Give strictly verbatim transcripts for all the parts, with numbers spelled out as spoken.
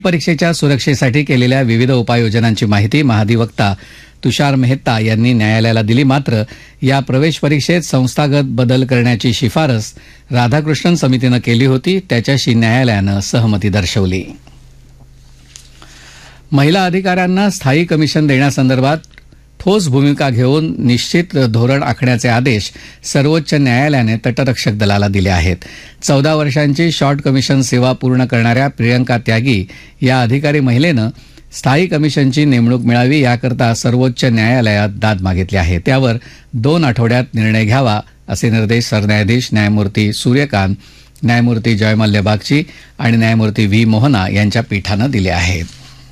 परीक्षेच्या सुरक्षेसाठी केलेल्या विविध उपाययोजनांची माहिती महाधिवक्ता तुषार मेहता यांनी न्यायालयाला दिली. मात्र या प्रवेश परीक्षेत संस्थागत बदल करण्याची शिफारस राधाकृष्णन समितीनं केली होती, त्याच्याशी न्यायालयानं सहमती दर्शवली. महिला अधिकाऱ्यांना स्थायी कमिशन देण्यासंदर्भात ठोस भूमिका घेऊन निश्चित धोरण आखण्याचे आदेश सर्वोच्च न्यायालयाने तटरक्षक दलाला दिले आहेत. चौदा वर्षांची शॉर्ट कमिशन सेवा पूर्ण करणाऱ्या प्रियंका त्यागी या अधिकारी महिलेनं स्थायी कमिशनची नेमणूक मिळावी याकरता सर्वोच्च न्यायालयात दाद मागितली आहे. त्यावर दोन आठवड्यात निर्णय घ्यावा असे निर्देश सरन्यायाधीश न्यायमूर्ती सूर्यकांत, न्यायमूर्ती जयमल्य बागची आणि न्यायमूर्ती व्ही मोहना यांच्या पीठानं दिले आहेत.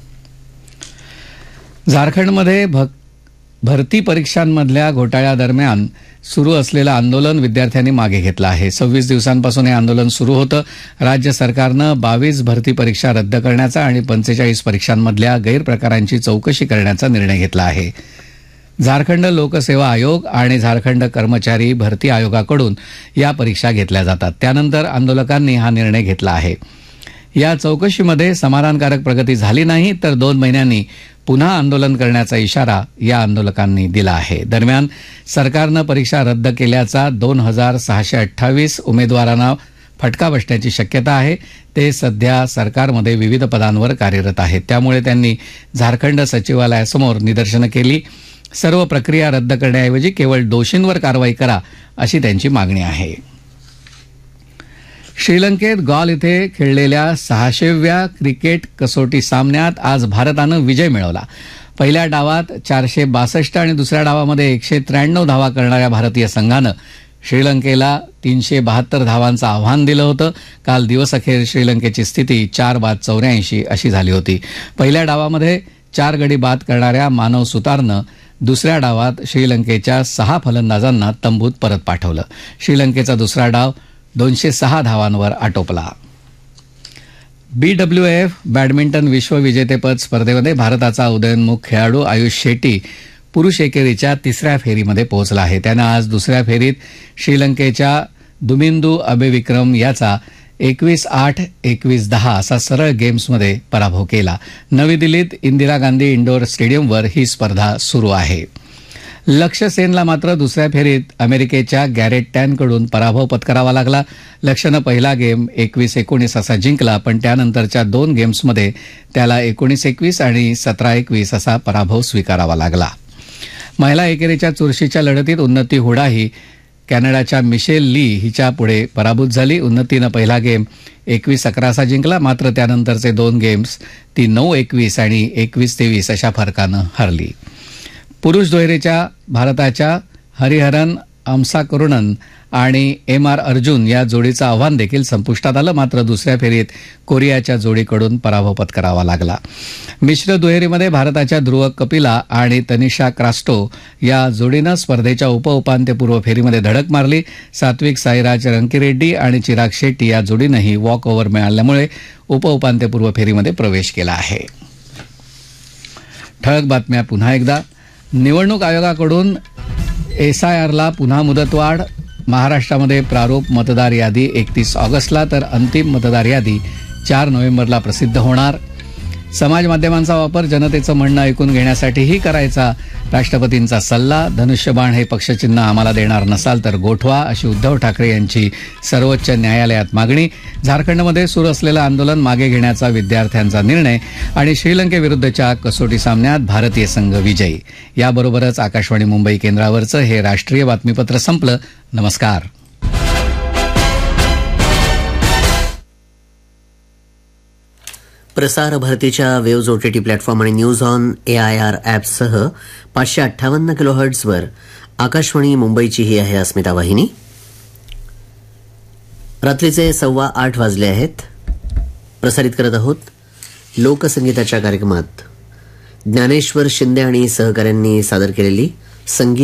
झारखंडमध्ये भरती परीक्षांमधल्या घोटाळ्यादरम्यान सुरू असलेलं आंदोलन विद्यार्थ्यांनी मागे घेतलं आहे. सव्वीस दिवसांपासून हे आंदोलन सुरू होतं. राज्य सरकारनं बावीस भरती परीक्षा रद्द करण्याचा आणि पंचेचाळीस परीक्षांमधल्या गैरप्रकारांची चौकशी करण्याचा निर्णय घेतला आहे. झारखंड लोकसेवा आयोग आणि झारखंड कर्मचारी भरती आयोगाकडून या परीक्षा घेतल्या जातात. त्यानंतर आंदोलकांनी हा निर्णय घेतला आहे. या चौकशीमध्ये समाधानकारक प्रगती झाली नाही तर दोन महिन्यांनी पुन्हा आंदोलन करण्याचा इशारा या आंदोलकांनी दिला आहे. दरम्यान सरकारनं परीक्षा रद्द केल्याचा दोन हजार सहाशे अठ्ठावीस उमेदवारांना फटका बसण्याची शक्यता आहे. ते सध्या सरकारमध्ये विविध पदांवर कार्यरत आहेत. त्यामुळे त्यांनी झारखंड सचिवालयासमोर निदर्शनं केली. सर्व प्रक्रिया रद्द करण्याऐवजी केवळ दोषींवर कारवाई करा अशी त्यांची मागणी आहे. श्रीलंकेत गॉल इथे खेळलेल्या सहाशेव्या क्रिकेट कसोटी सामन्यात आज भारतानं विजय मिळवला. पहिल्या डावात चारशे बासष्ट आणि दुसऱ्या डावामध्ये एकशे त्र्याण्णव धावा करणाऱ्या भारतीय संघानं श्रीलंकेला तीनशे बहात्तर धावांचं आव्हान दिलं होतं. काल दिवसअखेर श्रीलंकेची स्थिती चार बाद चौऱ्याऐंशी अशी झाली होती. पहिल्या डावामध्ये चार गडी बाद करणाऱ्या मानव सुतारनं दुसऱ्या डावात श्रीलंकेच्या सहा फलंदाजांना तंबूत परत पाठवलं. श्रीलंकेचा दुसरा डाव दोनशे सहा धावांवर आटोपला. बीडब्ल्यूएफ बॅडमिंटन विश्वविजेतेपद स्पर्धेमध्ये भारताचा उदयोन्मुख खेळाडू आयुष शेट्टी पुरुष एकेरीच्या तिसऱ्या फेरीमध्ये पोहोचला आहे. त्यानं आज दुसऱ्या फेरीत श्रीलंकेच्या दुमिंदू अबेविक्रम याचा एकवीस आठ एकवीस दहा असा सरळ गेम्समध्ये पराभव केला. नवी दिल्लीत इंदिरा गांधी इंडोर स्टेडियमवर ही स्पर्धा सुरू आहे. लक्ष्य सेनला मात्र दुसऱ्या फेरीत अमेरिकेच्या गॅरेट टॅनकडून पराभव पत्करावा लागला. लक्ष्यनं पहिला गेम एकवीस एकोणीस असा जिंकला, पण त्यानंतरच्या दोन गेम्समध्ये त्याला एकोणीस एकवीस आणि सतरा एकवीस असा पराभव स्वीकारावा लागला. महिला एकेरीच्या चुरशीच्या लढतीत उन्नती हुडा ही कॅनडाच्या मिशेल ली हिच्या पुढे पराभूत झाली. उन्नतीनं पहिला गेम एकवीस अकरा असा जिंकला, मात्र त्यानंतरचे दोन गेम्स ती नऊ एकवीस आणि एकवीस तेवीस अशा फरकानं हरली. पुरुष दुहेरीच्या भारताच्या हरिहरन अमसाकरुणन आणि एम आर अर्जुन या जोडीचं आव्हान देखील संपुष्टात आलं, मात्र दुसऱ्या फेरीत कोरियाच्या जोडीकडून पराभव पत्करावा लागला. मिश्र दुहेरीमध्ये भारताच्या ध्रुव कपिला आणि तनिषा क्रास्टो या जोडीनं स्पर्धेच्या उपउपांत्यपूर्व फेरीमध्ये धडक मारली. सात्विक साईराज रंकीरेड्डी आणि चिराग शेट्टी या जोडीनंही वॉक ओव्हर मिळाल्यामुळे उपउपांत्यपूर्व फेरीमध्ये प्रवेश केला आहे. ठळक बातम्या पुन्हा एकदा. निवडणूक आयोगाकडून एसआयआरला पुन्हा मुदतवाढ. महाराष्ट्रामध्ये प्रारूप मतदार यादी एकतीस ऑगस्टला तर अंतिम मतदार यादी चार नोव्हेंबरला प्रसिद्ध होणार. समाज माध्यमांचा वापर जनतेचं म्हणणं ऐकून घेण्यासाठीही करायचा, राष्ट्रपतींचा सल्ला. धनुष्यबाण हे पक्षचिन्ह आम्हाला देणार नसाल तर गोठवा अशी उद्धव ठाकरे यांची सर्वोच्च न्यायालयात मागणी. झारखंडमध्ये सुरू असलेलं आंदोलन मागे घेण्याचा विद्यार्थ्यांचा निर्णय आणि श्रीलंकेविरुद्धच्या कसोटी सामन्यात भारतीय संघ विजयी. याबरोबरच आकाशवाणी मुंबई केंद्रावरचं हे राष्ट्रीय बातमीपत्र संपलं. नमस्कार. प्रसार भारतीच्या वेव्ज ओटीटी प्लॅटफॉर्म आणि न्यूज ऑन एआयआर ॲपसह पाचशे अठ्ठावन्न किलोहर्ट्झवर आकाशवाणी मुंबईची ही आहे अस्मिता वाहिनी. रात्रीचे सव्वा आठ वाजले आहेत. प्रसारित करत आहोत लोकसंगीताच्या कार्यक्रमात ज्ञानेश्वर शिंदे आणि सहकाऱ्यांनी सादर केलेली संगीत